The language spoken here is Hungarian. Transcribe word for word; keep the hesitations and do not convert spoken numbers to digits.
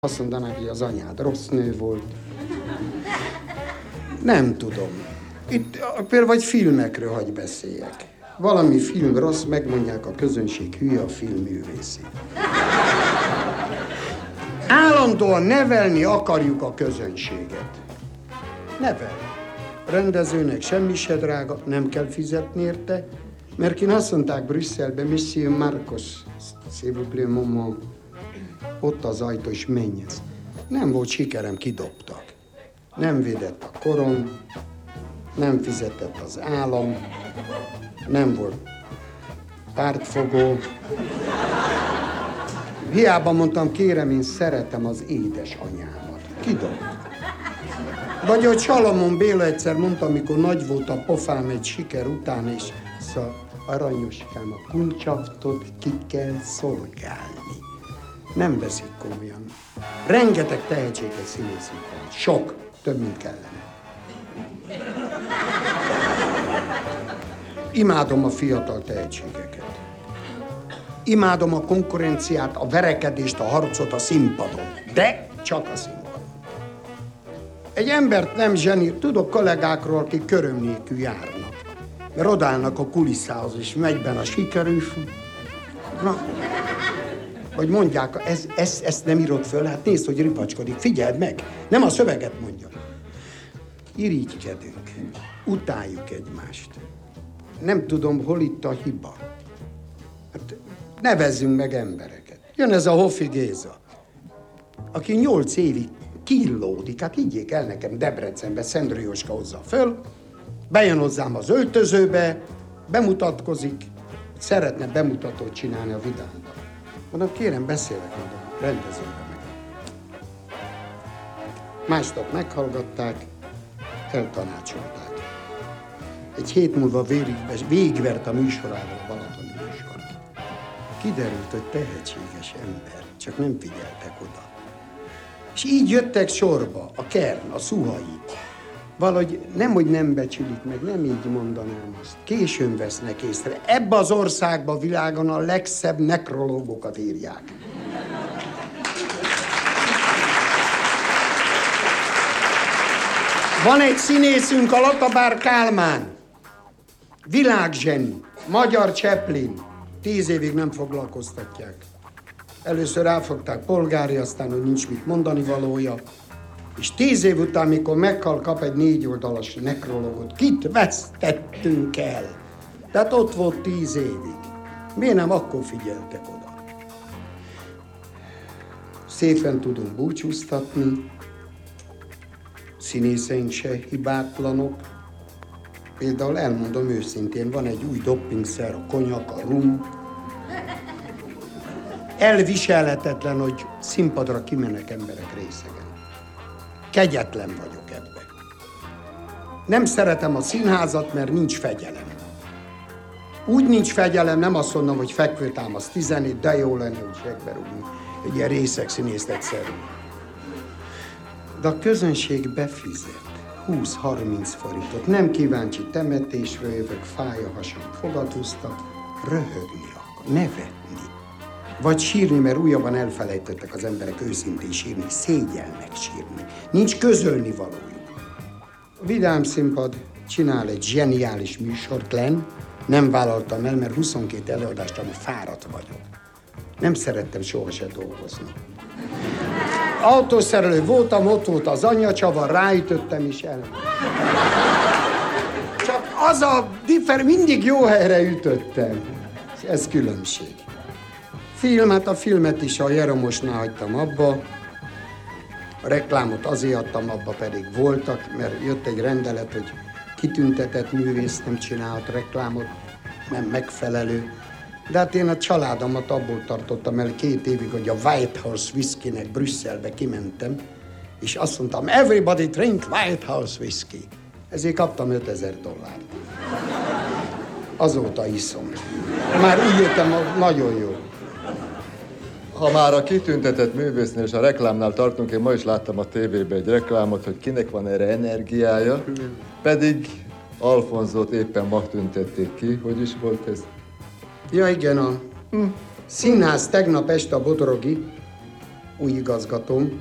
Azt mondanák, hogy az anyád rossz nő volt. Nem tudom. Itt például vagy filmekről hagy beszéljek. Valami film rossz, megmondják a közönség, hülye a filmművészi. Állandóan nevelni akarjuk a közönséget. Nevelni. A rendezőnek semmi se drága, nem kell fizetni érte, mert én azt mondták Brüsszelben, Monsieur Marcos, s'il vous plaît, maman, ott az ajtó, és menj ez. Nem volt sikerem, kidobtak. Nem védett a korom, nem fizetett az állam, nem volt pártfogó. Hiába mondtam, kérem, én szeretem az édesanyámat. Kidobt. Vagy hogy Salamon Béla egyszer mondta, amikor nagy volt a pofám egy siker után, és szóval aranyoskám, a kuncsaftot ki kell szolgálni. Nem veszik komolyan. Rengeteg tehetséges színészünk van. Sok. Több, mint kellene. Imádom a fiatal tehetségeket. Imádom a konkurenciát, a verekedést, a harcot a színpadon. De csak a színpadon. Egy embert nem zseni, tudok kollégákról, akik köröm nélkül járnak. Mert odállnak a kulisszához, és megy benne a sikerűs. Na, hogy mondják, ez, ez, ezt nem írod föl, hát nézd, hogy ripacskodik, figyeld meg, nem a szöveget mondja. Irigykedünk, utáljuk egymást. Nem tudom, hol itt a hiba. Hát nevezzünk meg embereket. Jön ez a Hoffi Géza, aki nyolc évig killódik, hát higgyék el nekem, Debrecenbe Szendrő Jóska hozza föl, bejön hozzám az öltözőbe, bemutatkozik, szeretne bemutatót csinálni a Vidámban. Mondom, kérem, beszélek meg a rendezőben meg. Másnap meghallgatták, eltanácsolták. Egy hét múlva végigvert a műsoráról a Balaton műsor. Kiderült, hogy tehetséges ember, csak nem figyeltek oda. És így jöttek sorba a Kern, a Szuhai. Valahogy nem, hogy nem becsülik meg, nem így mondanám azt. Későn vesznek észre. Ebbe az országba, világon a legszebb nekrológokat írják. Van egy színészünk, a Latabár Kálmán. Világzseni, magyar Chaplin. Tíz évig nem foglalkoztatják. Először elfogták polgári, aztán, hogy nincs mit mondani valója. És tíz év után, mikor meghal, kap egy négy oldalas nekrológot. Kit vesztettünk el? Tehát ott volt tíz évig. Miért nem akkor figyeltek oda? Szépen tudunk búcsúztatni. Színészeink se hibátlanok. Például elmondom őszintén, van egy új doppingszer, a konyak, a rum. Elviselhetetlen, hogy színpadra kimennek emberek részegen. Kegyetlen vagyok ebben. Nem szeretem a színházat, mert nincs fegyelem. Úgy nincs fegyelem, nem azt mondom, hogy fekvőtámasz tizenét, de jó lenne, hogy segbe rúgni. Egy ilyen részeg színészt egyszerű. De a közönség befizet húsz-harminc forintot. Nem kíváncsi, temetésről jövök, fáj a hasam, fogat húztak, röhögni akar, nevetni. Vagy sírni, mert újabban elfelejtettek az emberek őszintén sírni, szégyelnek sírni. Nincs közölni valójuk. A Vidám Színpad csinál egy zseniális műsort len, nem vállaltam el, mert huszonkét előadást, ami fáradt vagyok. Nem szerettem sohasem dolgozni. Autószerelő voltam, ott volt az anyacsavar, ráütöttem is el. Csak az a differ, mindig jó helyre ütöttem. Ez különbség. Filmet, a filmet is a Jeromosnál hagytam abba. A reklámot azért adtam abba, pedig voltak, mert jött egy rendelet, hogy kitüntetett művész nem csinálhat reklámot, nem megfelelő. De hát én a családomat abból tartottam el két évig, hogy a White House Whiskynek Brüsszelbe kimentem, és azt mondtam, everybody drink White House Whisky. Ezért kaptam ötezer dollárt. Azóta iszom. Már úgy jöttem, nagyon jó. Ha már a kitüntetett művésznél és a reklámnál tartunk, én ma is láttam a tévében egy reklámot, hogy kinek van erre energiája, pedig Alfonzót éppen magtüntették ki. Hogy is volt ez? Ja igen, a hm. színház tegnap este a Bodrogi új igazgatóm,